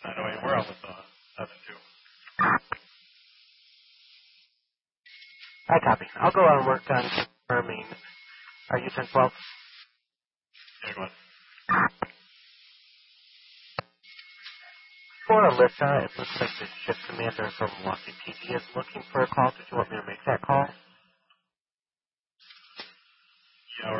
908, we're on with 7-2. I copy. I'll go out and work on confirming. Are you 1012? Yeah, go ahead. For Alyssa, it looks like the shift commander from Milwaukee PD is looking for a call. Did you want me to make that call?